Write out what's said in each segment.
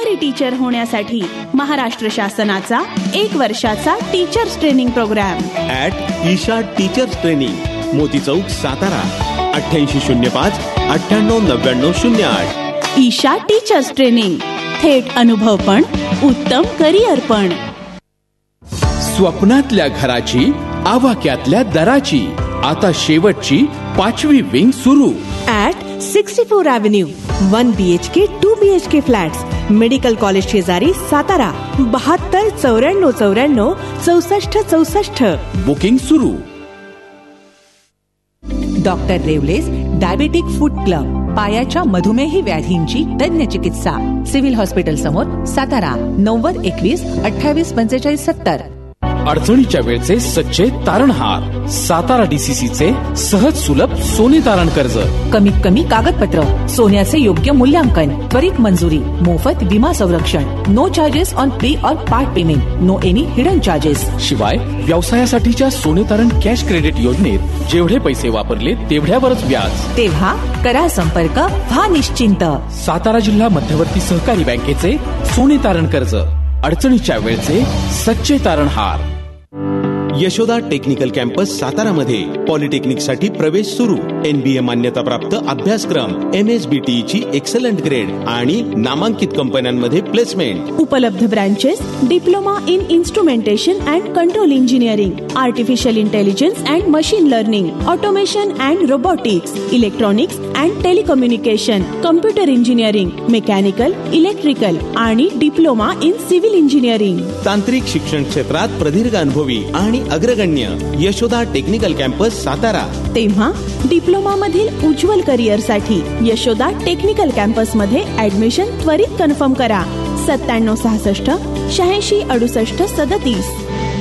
Primary teacher होण्यासाठी महाराष्ट्र शासनाचा 1 वर्षाचा teachers training programme Isha teachers training, मोती चौक, सातारा. 8805 989908. ईशा टीचर्स ट्रेनिंग, थेट अनुभव पण उत्तम करिअर पण. स्वप्नातल्या घराची, आवाक्यातल्या दराची, आता शेवटची 5वी विंग सुरू. 64 Avenue, 1 BHK 2 BHK flats, medical college शेजारी, सातारा. 72 94 94 64 64. बुकिंग सुरू. डॉक्टर रेवलेस डायबेटिक फूड क्लब, पायाच्या मधुमेही व्याधींची तज्ञ चिकित्सा. सिव्हिल हॉस्पिटल समोर, सातारा. 90 21 28 45 70. अडचणीच्या वेळचे सच्चे तारणहार. सातारा DCCचे सहज सुलभ सोने तारण कर्ज. कमीत कमी कागदपत्र, सोन्याचे योग्य मूल्यांकन, त्वरित मंजुरी, मोफत विमा संरक्षण, नो चार्जेस ऑन प्री और part payment, no any hidden charges. शिवाय व्यवसायासाठीच्या सोने तारण कॅश क्रेडिट योजनेत जेवढे पैसे वापरले तेवढ्यावरच व्याज. तेव्हा करा संपर्क, व्हा निश्चिंत. सातारा जिल्हा मध्यवर्ती सहकारी बँकेचे सोने तारण कर्ज. अडचणीच्या वेळचे सच्चे तारणहार. यशोदा टेक्निकल कॅम्पस सातारामध्ये पॉलिटेक्निकसाठी प्रवेश सुरू. NBA मान्यताप्राप्त अभ्यासक्रम, MSBTची एक्सलंट ग्रेड आणि नामांकित कंपन्यांमध्ये प्लेसमेंट. उपलब्ध branches: diploma in instrumentation and control engineering, artificial intelligence and machine learning, automation and robotics, electronics and telecommunication, computer engineering, mechanical, electrical आणि डिप्लोमा इन सिव्हिल इंजिनिअरिंग. तांत्रिक शिक्षण क्षेत्रात प्रदीर्घ अनुभवी आणि अग्रगण्य यशोदा टेक्निकल कॅम्पस सातारा. तेव्हा डिप्लोमा मधील उज्ज्वल करिअर साठी यशोदा टेक्निकल कॅम्पस मध्ये ऍडमिशन त्वरित कन्फर्म करा. 9766 86 68 37.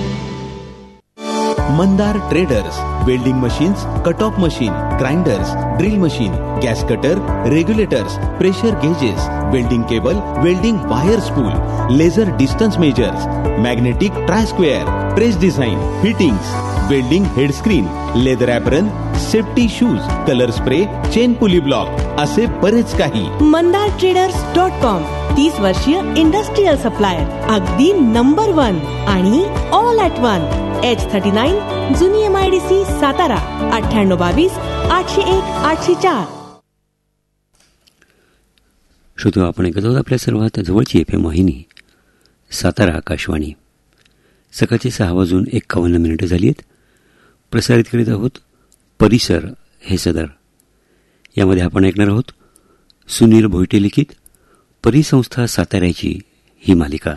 Mandar traders, welding machines, cut off machine, grinders, drill machine, gas cutter, regulators, pressure gauges, welding cable, welding wire spool, laser distance measures, magnetic try square, press design, fittings, welding head screen, leather apron, safety shoes, colour spray, chain pulley block असे बरेच काही. mandartraders.com, 30 वर्षीय industrial supplier, अगदी number 1 आणि all at 1. H39 जुनी MIDC Satara. 9822 801 804. श्रोतो, आपण ऐकत आहोत आपल्या सर्वात जवळची FM वाहिनी सातारा आकाशवाणी. सकाळचे 6:51 झाली आहेत. प्रसारित करीत आहोत परिसर हे सदर. यामध्ये आपण ऐकणार आहोत सुनील भोईटे लिखित परिसंस्था साताऱ्याची ही मालिका.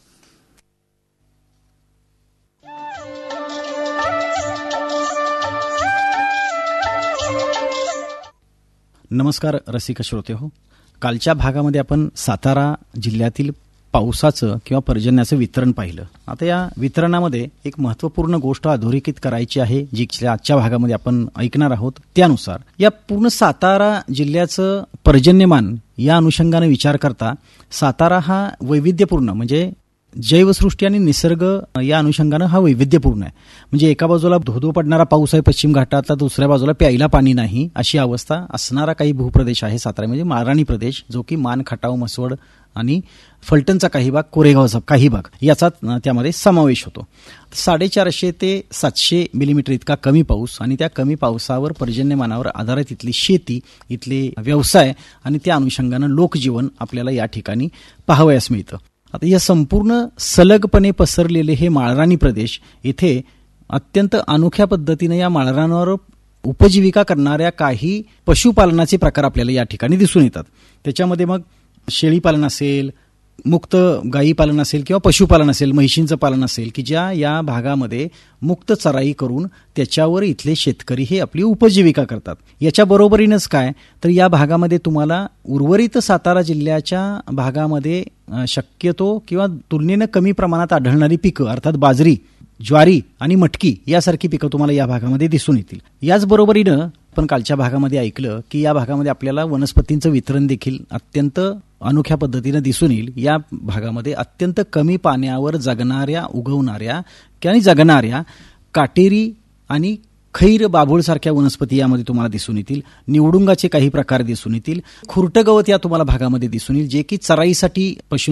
नमस्कार रसिक श्रोते हो. कालच्या भागामध्ये आपण सातारा जिल्ह्यातील पावसाचं किंवा पर्जन्याचं वितरण पाहिलं. आता या वितरणामध्ये एक महत्त्वपूर्ण गोष्ट अधोरेखित करायची आहे, जी आजच्या भागामध्ये आपण ऐकणार आहोत. त्यानुसार या पूर्ण सातारा जिल्ह्याचं पर्जन्यमान या अनुषंगाने विचार करता सातारा हा वैविध्यपूर्ण, म्हणजे जैवसृष्टी आणि निसर्ग या अनुषंगानं हा वैविध्यपूर्ण आहे. म्हणजे एका बाजूला धोधो पडणारा पाऊस आहे पश्चिम घाटात, तर दुसऱ्या बाजूला प्यायला पाणी नाही अशी अवस्था असणारा काही भूप्रदेश आहे सातारा, म्हणजे माळराणी प्रदेश, जो की मान, खटाव, म्हसवड आणि फलटणचा काही भाग, कोरेगावचा काही भाग याचा त्यामध्ये समावेश होतो. 450 ते 700 मिलीमीटर इतका कमी पाऊस आणि त्या कमी पावसावर पर्जन्यमानावर आधारित इथली शेती, इथले व्यवसाय आणि त्या अनुषंगानं लोकजीवन आपल्याला या ठिकाणी पाहावयास मिळतं. आता या संपूर्ण सलगपणे पसरलेले हे माळराणी प्रदेश, इथे अत्यंत अनोख्या पद्धतीने या माळरानावर उपजीविका करणाऱ्या काही पशुपालनाचे प्रकार आपल्याला या ठिकाणी दिसून येतात. त्याच्यामध्ये मग शेळीपालन असेल, मुक्त गायी पालन असेल किंवा पशुपालन असेल, म्हैशींचं पालन असेल, की ज्या या भागामध्ये मुक्त चराई करून त्याच्यावर इथले शेतकरी हे आपली उपजीविका करतात. याच्या बरोबरीनंच काय तर या भागामध्ये तुम्हाला उर्वरित सातारा जिल्ह्याच्या भागामध्ये शक्यतो किंवा तुलनेनं कमी प्रमाणात आढळणारी पिकं, अर्थात बाजरी, ज्वारी आणि मटकी यासारखी पिकं तुम्हाला या भागामध्ये दिसून येतील. याचबरोबरीनं आपण कालच्या भागामध्ये ऐकलं की या भागामध्ये आपल्याला वनस्पतींचं वितरण देखील अत्यंत अनोख्या पद्धतीनं दिसून येईल. या भागामध्ये अत्यंत कमी पाण्यावर जगणाऱ्या, उगवणाऱ्या आणि जगणाऱ्या काटेरी आणि खैर, बाभूळसारख्या वनस्पती यामध्ये तुम्हाला दिसून येतील. निवडुंगाचे काही प्रकार दिसून येतील. खुरटं गवत या तुम्हाला भागामध्ये दिसून येईल, जे की चराईसाठी पशु